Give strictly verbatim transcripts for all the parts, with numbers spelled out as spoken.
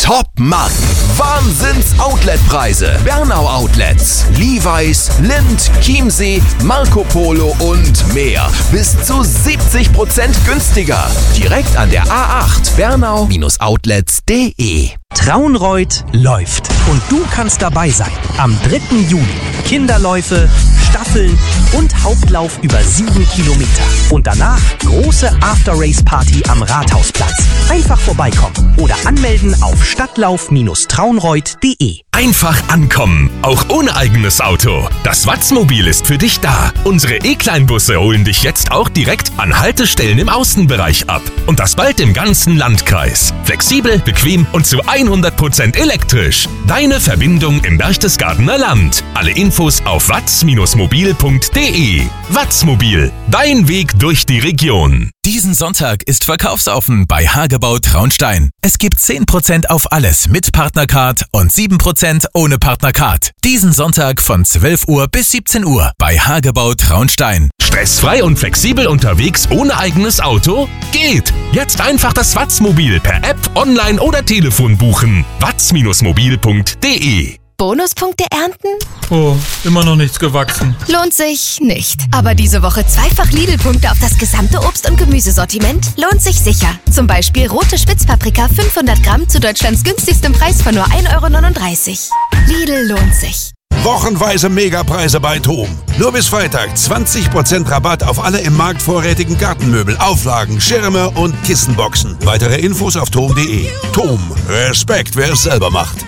Top-Marken, Wahnsinns-Outlet-Preise. Bernau Outlets, Levi's, Lindt, Chiemsee, Marco Polo und mehr. Bis zu siebzig Prozent günstiger. Direkt an der A acht, bernau Outlets punkt de. Traunreut läuft und du kannst dabei sein. Am dritten Juli. Kinderläufe, Staffeln und Hauptlauf über sieben Kilometer. Und danach große After-Race-Party am Rathausplatz. Einfach vorbeikommen oder anmelden auf stadtlauf Traunreut punkt de. Einfach ankommen, auch ohne eigenes Auto. Das Watzmobil ist für dich da. Unsere E-Kleinbusse holen dich jetzt auch direkt an Haltestellen im Außenbereich ab. Und das bald im ganzen Landkreis. Flexibel, bequem und zu hundert Prozent elektrisch. Deine Verbindung im Berchtesgadener Land. Alle Infos auf watz mobil punkt de. Watzmobil, dein Weg durch die Region. Diesen Sonntag ist verkaufsoffen bei Hagebau Traunstein. Es gibt zehn Prozent auf alles mit Partnercard und sieben Prozent ohne Partnercard. Diesen Sonntag von zwölf Uhr bis siebzehn Uhr bei Hagebau Traunstein. Stressfrei und flexibel unterwegs ohne eigenes Auto? Geht! Jetzt einfach das Watzmobil per App, online oder Telefon buchen. watz mobil punkt de. Bonuspunkte ernten? Oh, immer noch nichts gewachsen. Lohnt sich nicht. Aber diese Woche zweifach Lidl-Punkte auf das gesamte Obst- und Gemüsesortiment lohnt sich sicher. Zum Beispiel rote Spitzpaprika fünfhundert Gramm zu Deutschlands günstigstem Preis von nur ein Euro neununddreißig. Lidl lohnt sich. Wochenweise Megapreise bei Thom. Nur bis Freitag zwanzig Prozent Rabatt auf alle im Markt vorrätigen Gartenmöbel, Auflagen, Schirme und Kissenboxen. Weitere Infos auf thom punkt de. Thom. Respekt, wer es selber macht.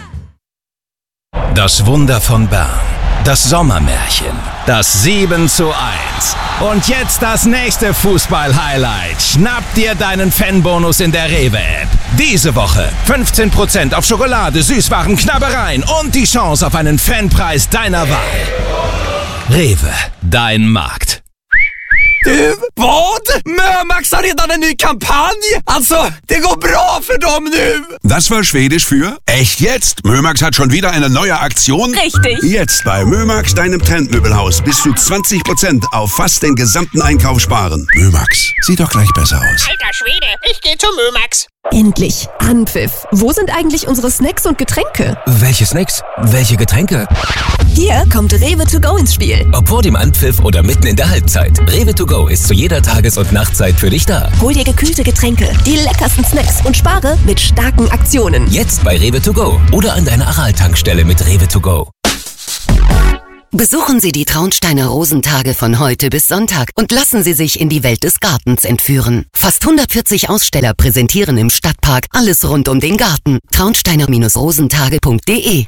Das Wunder von Bern. Das Sommermärchen. Das sieben zu eins. Und jetzt das nächste Fußball-Highlight. Schnapp dir deinen Fanbonus in der Rewe-App. Diese Woche fünfzehn Prozent auf Schokolade, Süßwaren, Knabbereien und die Chance auf einen Fanpreis deiner Wahl. Rewe, dein Markt. Du, vad? Mömax har redan en ny kampanj! Alltså, det går bra för dem nu! Das war Schwedisch für echt jetzt? Mömax hat schon wieder eine neue Aktion? Richtig. Jetzt bei Mömax, deinem Trendmöbelhaus, bis zu zwanzig Prozent auf fast den gesamten Einkauf sparen. Mömax, sieht doch gleich besser aus. Alter Schwede, ich geh zu Mömax. Endlich. Anpfiff. Wo sind eigentlich unsere Snacks und Getränke? Welche Snacks? Welche Getränke? Hier kommt Rewe to go ins Spiel. Ob vor dem Anpfiff oder mitten in der Halbzeit. Rewe to go ist zu jeder Tages- und Nachtzeit für dich da. Hol dir gekühlte Getränke, die leckersten Snacks und spare mit starken Aktionen. Jetzt bei Rewe to go oder an deiner Aral-Tankstelle mit Rewe to go. Besuchen Sie die Traunsteiner Rosentage von heute bis Sonntag und lassen Sie sich in die Welt des Gartens entführen. Fast hundertvierzig Aussteller präsentieren im Stadtpark alles rund um den Garten. traunsteiner rosentage punkt de.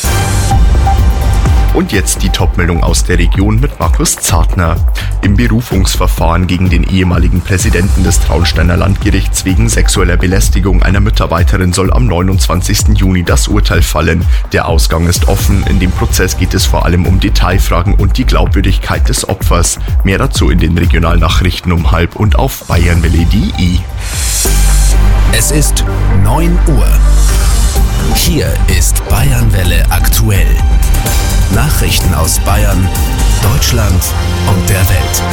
Und jetzt die Top-Meldung aus der Region mit Markus Zartner. Im Berufungsverfahren gegen den ehemaligen Präsidenten des Traunsteiner Landgerichts wegen sexueller Belästigung einer Mitarbeiterin soll am neunundzwanzigsten Juni das Urteil fallen. Der Ausgang ist offen. In dem Prozess geht es vor allem um Detailfragen und die Glaubwürdigkeit des Opfers. Mehr dazu in den Regionalnachrichten um halb und auf bayernwelle punkt de. Es ist neun Uhr. Hier ist Bayernwelle aktuell. Nachrichten aus Bayern, Deutschland und der Welt.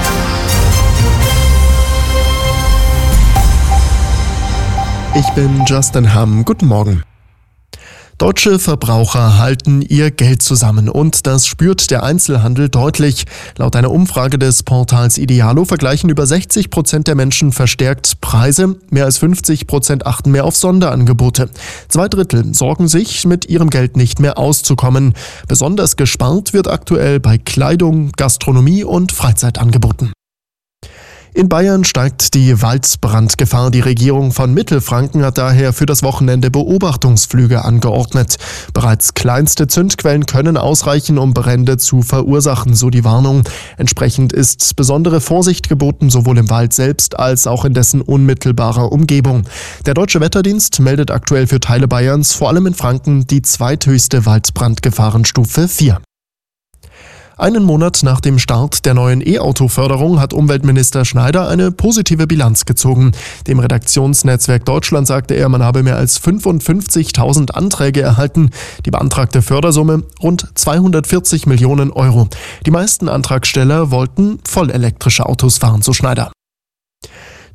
Ich bin Justin Hamm. Guten Morgen. Deutsche Verbraucher halten ihr Geld zusammen und das spürt der Einzelhandel deutlich. Laut einer Umfrage des Portals Idealo vergleichen über sechzig Prozent der Menschen verstärkt Preise. Mehr als fünfzig Prozent achten mehr auf Sonderangebote. Zwei Drittel sorgen sich, mit ihrem Geld nicht mehr auszukommen. Besonders gespart wird aktuell bei Kleidung, Gastronomie und Freizeitangeboten. In Bayern steigt die Waldbrandgefahr. Die Regierung von Mittelfranken hat daher für das Wochenende Beobachtungsflüge angeordnet. Bereits kleinste Zündquellen können ausreichen, um Brände zu verursachen, so die Warnung. Entsprechend ist besondere Vorsicht geboten, sowohl im Wald selbst als auch in dessen unmittelbarer Umgebung. Der Deutsche Wetterdienst meldet aktuell für Teile Bayerns, vor allem in Franken, die zweithöchste Waldbrandgefahrenstufe vier. Einen Monat nach dem Start der neuen E-Auto-Förderung hat Umweltminister Schneider eine positive Bilanz gezogen. Dem Redaktionsnetzwerk Deutschland sagte er, man habe mehr als fünfundfünfzigtausend Anträge erhalten. Die beantragte Fördersumme rund zweihundertvierzig Millionen Euro. Die meisten Antragsteller wollten vollelektrische Autos fahren, so Schneider.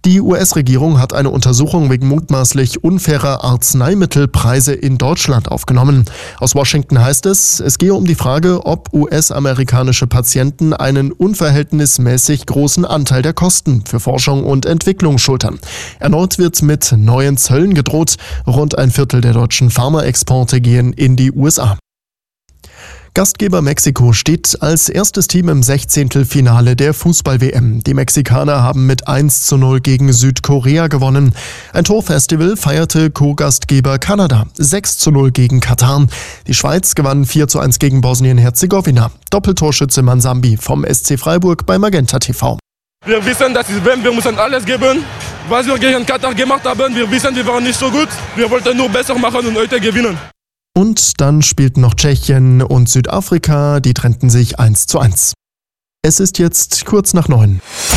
Die U S-Regierung hat eine Untersuchung wegen mutmaßlich unfairer Arzneimittelpreise in Deutschland aufgenommen. Aus Washington heißt es, es gehe um die Frage, ob U S-amerikanische Patienten einen unverhältnismäßig großen Anteil der Kosten für Forschung und Entwicklung schultern. Erneut wird mit neuen Zöllen gedroht. Rund ein Viertel der deutschen Pharmaexporte gehen in die U S A. Gastgeber Mexiko steht als erstes Team im Sechzehntelfinale der Fußball-W M. Die Mexikaner haben mit eins zu null gegen Südkorea gewonnen. Ein Torfestival feierte Co-Gastgeber Kanada. sechs zu null gegen Katar. Die Schweiz gewann vier zu eins gegen Bosnien-Herzegowina. Doppeltorschütze Mansambi vom S C Freiburg bei Magenta T V. Wir wissen, das ist W M, wir müssen alles geben. Was wir gegen Katar gemacht haben, wir wissen, wir waren nicht so gut. Wir wollten nur besser machen und heute gewinnen. Und dann spielten noch Tschechien und Südafrika, die trennten sich eins zu eins. Es ist jetzt kurz nach neun.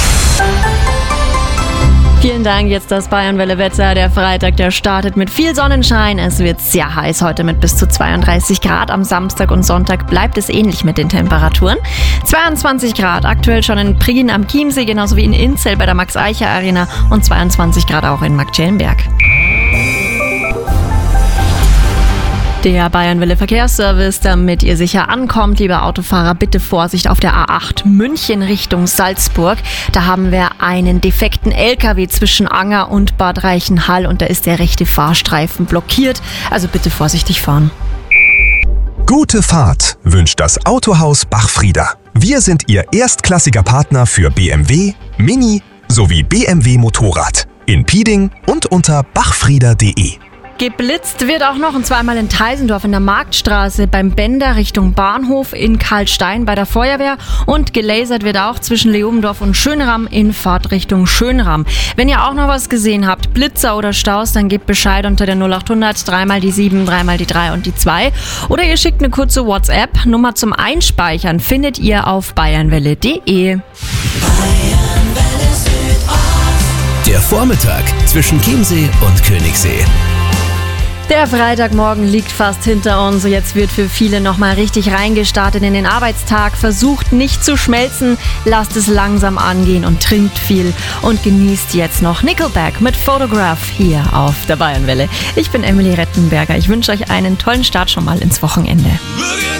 Vielen Dank, jetzt das Bayern-Welle-Wetter. Der Freitag, der startet mit viel Sonnenschein. Es wird sehr heiß heute mit bis zu zweiunddreißig Grad. Am Samstag und Sonntag bleibt es ähnlich mit den Temperaturen. zweiundzwanzig Grad aktuell schon in Prien am Chiemsee, genauso wie in Inzell bei der Max-Eicher-Arena und zweiundzwanzig Grad auch in Marktschellenberg. Der Bayern-Welle-Verkehrsservice, damit ihr sicher ankommt, liebe Autofahrer, bitte Vorsicht auf der A acht München Richtung Salzburg. Da haben wir einen defekten L K W zwischen Anger und Bad Reichenhall und da ist der rechte Fahrstreifen blockiert. Also bitte vorsichtig fahren. Gute Fahrt wünscht das Autohaus Bachfrieder. Wir sind Ihr erstklassiger Partner für B M W, Mini sowie B M W Motorrad. In Pieding und unter bachfrieder punkt de. Geblitzt wird auch noch, und zwar einmal in Teisendorf in der Marktstraße beim Bender Richtung Bahnhof, in Karlstein bei der Feuerwehr und gelasert wird auch zwischen Leobendorf und Schönram in Fahrtrichtung Schönram. Wenn ihr auch noch was gesehen habt, Blitzer oder Staus, dann gebt Bescheid unter der null acht hundert, dreimal die sieben, dreimal die drei und die zwei. Oder ihr schickt eine kurze WhatsApp. Nummer zum Einspeichern findet ihr auf bayernwelle punkt de. Der Vormittag zwischen Chiemsee und Königssee. Der Freitagmorgen liegt fast hinter uns. Jetzt wird für viele nochmal richtig reingestartet in den Arbeitstag. Versucht nicht zu schmelzen, lasst es langsam angehen und trinkt viel. Und genießt jetzt noch Nickelback mit Photograph hier auf der Bayernwelle. Ich bin Emily Rettenberger. Ich wünsche euch einen tollen Start schon mal ins Wochenende.